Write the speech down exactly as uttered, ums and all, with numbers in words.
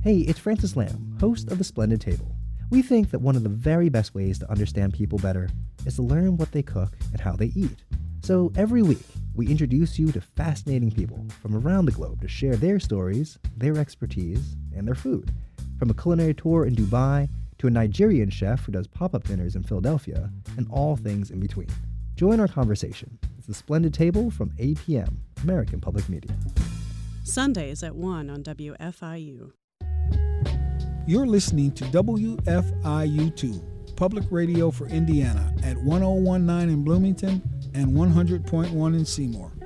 Hey, it's Francis Lamb, host of The Splendid Table. We think that one of the very best ways to understand people better is to learn what they cook and how they eat. So every week, we introduce you to fascinating people from around the globe to share their stories, their expertise, and their food. From a culinary tour in Dubai to a Nigerian chef who does pop-up dinners in Philadelphia, and all things in between. Join our conversation. It's The Splendid Table from A P M, American Public Media. Sundays at one on W F I U. You're listening to W F I U two, Public Radio for Indiana, at one oh one point nine in Bloomington and one hundred point one in Seymour.